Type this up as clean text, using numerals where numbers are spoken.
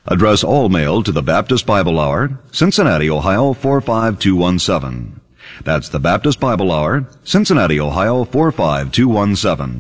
Address all mail to the Baptist Bible Hour, Cincinnati, Ohio 45217. That's the Baptist Bible Hour, Cincinnati, Ohio 45217.